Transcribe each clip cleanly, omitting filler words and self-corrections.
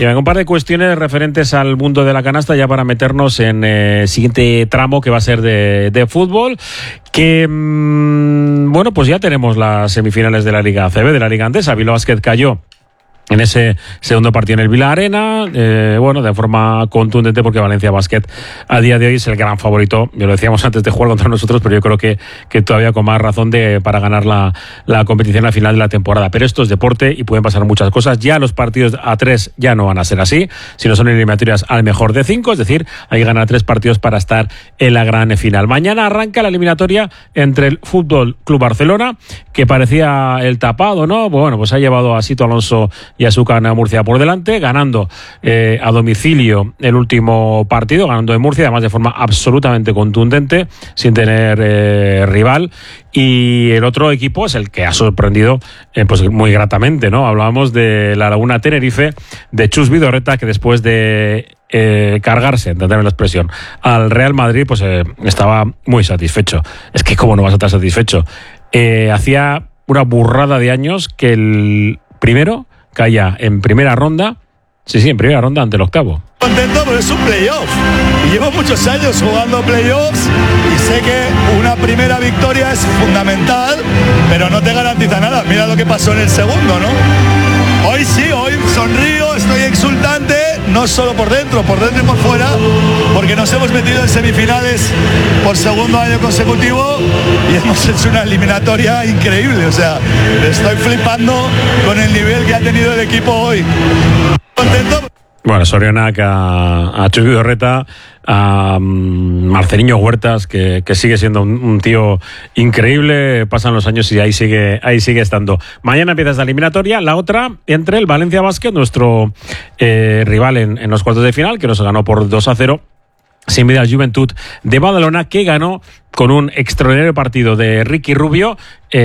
Y venga, un par de cuestiones referentes al mundo de la canasta ya para meternos en el siguiente tramo que va a ser de fútbol, que bueno, pues ya tenemos las semifinales de la Liga ACB, de la Liga Andesa. Bilbao Basket cayó en ese segundo partido en el Vila Arena, bueno, de forma contundente, porque Valencia Basket a día de hoy es el gran favorito. Ya lo decíamos antes de jugar contra nosotros, pero yo creo que todavía con más razón para ganar la competición al final de la temporada. Pero esto es deporte y pueden pasar muchas cosas. Ya los partidos a 3 ya no van a ser así, sino son eliminatorias al mejor de 5, es decir, hay que ganar 3 partidos para estar en la gran final. Mañana arranca la eliminatoria entre el Fútbol Club Barcelona, que parecía el tapado, ¿no? Bueno, pues ha llevado a Sito Alonso y a Sucan a Murcia por delante, ganando a domicilio el último partido, ganando en Murcia, además de forma absolutamente contundente, sin tener rival. Y el otro equipo es el que ha sorprendido pues muy gratamente, ¿no? Hablábamos de la Laguna Tenerife, de Chus Vidorreta, que después de cargarse, entenderme la expresión, al Real Madrid, pues estaba muy satisfecho. Es que cómo no vas a estar satisfecho. Hacía una burrada de años que el primero caía en primera ronda, en primera ronda ante el octavo. Contento, pero es un playoff. Y llevo muchos años jugando playoffs y sé que una primera victoria es fundamental, pero no te garantiza nada. Mira lo que pasó en el segundo, ¿no? Hoy sí, hoy sonrío, estoy exultante, no solo por dentro y por fuera, porque nos hemos metido en semifinales por segundo año consecutivo y hemos hecho una eliminatoria increíble. O sea, estoy flipando con el nivel que ha tenido el equipo hoy. Contento. Bueno, Sorionak a Chus Vidorreta, a Marceliño Huertas, que sigue siendo un tío increíble. Pasan los años y ahí sigue estando. Mañana empieza esta eliminatoria, la otra entre el Valencia Basket, nuestro rival en los cuartos de final, que nos ganó por 2-0, sin medir al Juventud de Badalona, que ganó con un extraordinario partido de Ricky Rubio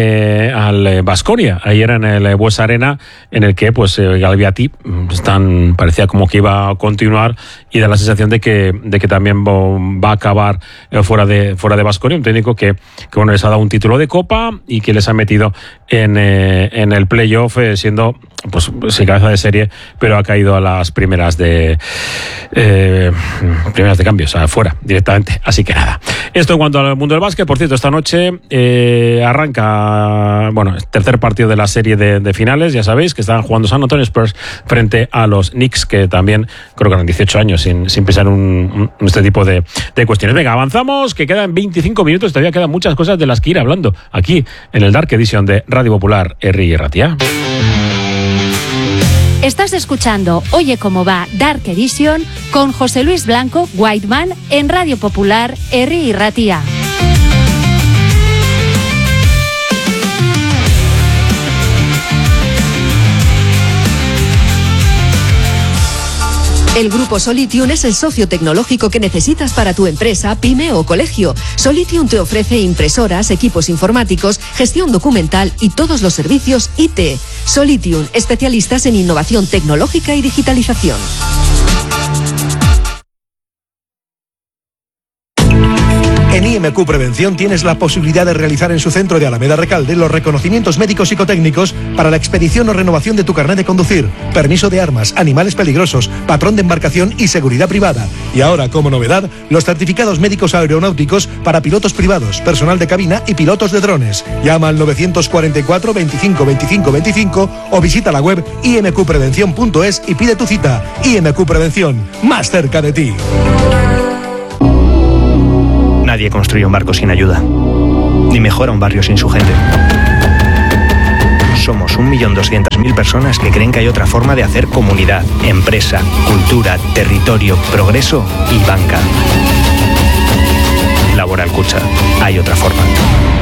al Baskonia, ayer en el Buesa Arena, en el que pues Galbiati parecía como que iba a continuar, y da la sensación de que también va a acabar fuera de Baskonia, un técnico que bueno, les ha dado un título de Copa y que les ha metido en el playoff, siendo pues cabeza de serie, pero ha caído a las primeras de cambio, o sea, fuera directamente. Así que nada, esto en cuanto al mundo del básquet. Por cierto, esta noche arranca, bueno, el tercer partido de la serie de finales. Ya sabéis que están jugando San Antonio Spurs frente a los Knicks, que también creo que eran 18 años sin pensar en este tipo de cuestiones. Venga, avanzamos, que quedan 25 minutos, todavía quedan muchas cosas de las que ir hablando aquí en el Dark Edition de Radio Popular Herri y Ratia. Estás escuchando Oye Cómo Va Dark Edition con José Luis Blanco, Whiteman, en Radio Popular Herri y Ratia. El Grupo Solitium es el socio tecnológico que necesitas para tu empresa, pyme o colegio. Solitium te ofrece impresoras, equipos informáticos, gestión documental y todos los servicios IT. Solitium, especialistas en innovación tecnológica y digitalización. En IMQ Prevención tienes la posibilidad de realizar en su centro de Alameda Recalde los reconocimientos médicos psicotécnicos para la expedición o renovación de tu carnet de conducir, permiso de armas, animales peligrosos, patrón de embarcación y seguridad privada. Y ahora, como novedad, los certificados médicos aeronáuticos para pilotos privados, personal de cabina y pilotos de drones. Llama al 944 25 25 25 o visita la web imqprevención.es y pide tu cita. IMQ Prevención, más cerca de ti. Nadie construye un barco sin ayuda, ni mejora un barrio sin su gente. Somos 1.200.000 personas que creen que hay otra forma de hacer comunidad, empresa, cultura, territorio, progreso y banca. Laboral Kutxa. Hay otra forma.